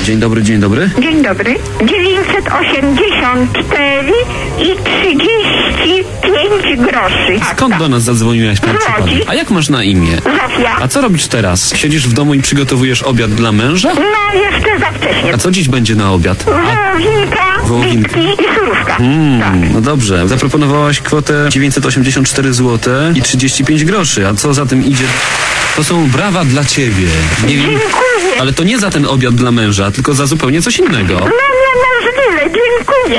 Dzień dobry, dzień dobry. Dzień dobry. 984 i 35 groszy. Skąd do nas zadzwoniłaś pan przypadek? A jak masz na imię? Zofia. A co robisz teraz? Siedzisz w domu i przygotowujesz obiad dla męża? No, jeszcze za wcześnie. A co dziś będzie na obiad? Wołowinka, bitki i surówka. Tak. No dobrze, zaproponowałaś kwotę 984 zł i 35 groszy. A co za tym idzie? To są brawa dla ciebie. Nie wiem, Dziękuję. ale to nie za ten obiad dla męża, tylko za zupełnie coś innego. No, niemożliwe. Dziękuję.